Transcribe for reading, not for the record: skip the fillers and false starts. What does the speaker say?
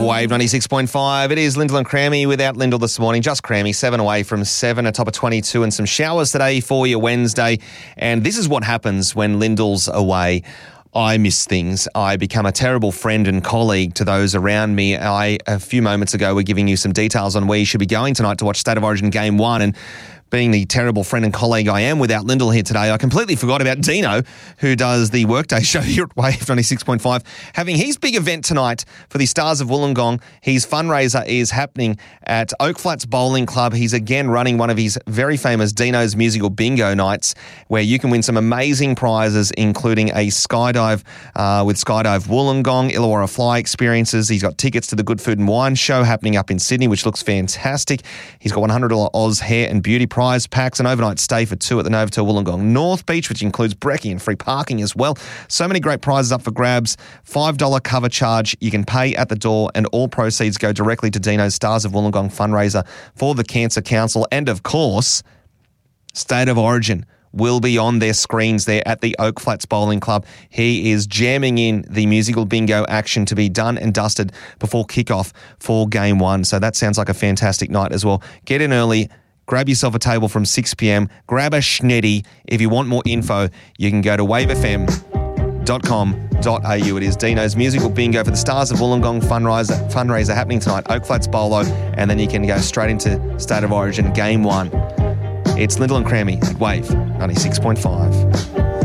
Wave 96.5. It is Lyndall and Crammy without Lyndall this morning. Just Crammy, 7 away from 7, a top of 22 and some showers today for your Wednesday. And this is what happens when Lyndall's away. I miss things. I become a terrible friend and colleague to those around me. A few moments ago, we're giving you some details on where you should be going tonight to watch State of Origin Game 1. And being the terrible friend and colleague I am without Lyndall here today, I completely forgot about Dino, who does the Workday show here at Wave 96.5, having his big event tonight for the Stars of Wollongong. His fundraiser is happening at Oak Flats Bowling Club. He's again running one of his very famous Dino's Musical Bingo nights, where you can win some amazing prizes, including a skydive with Skydive Wollongong, Illawarra Fly experiences. He's got tickets to the Good Food and Wine show happening up in Sydney, which looks fantastic. He's got $100 Oz hair and beauty prize packs, an overnight stay for 2 at the Novotel Wollongong North Beach, which includes brekkie and free parking as well. So many great prizes up for grabs. $5 cover charge you can pay at the door, and all proceeds go directly to Dino's Stars of Wollongong fundraiser for the Cancer Council. And of course, State of Origin will be on their screens there at the Oak Flats Bowling Club. He is jamming in the musical bingo action to be done and dusted before kickoff for Game 1. So that sounds like a fantastic night as well. Get in early. Grab yourself a table from 6 p.m. Grab a schnetty. If you want more info, you can go to wavefm.com.au. It is Dino's Musical Bingo for the Stars of Wollongong fundraiser happening tonight, Oak Flats Bowlo, and then you can go straight into State of Origin Game 1. It's Lyndall and Crammy at Wave 96.5.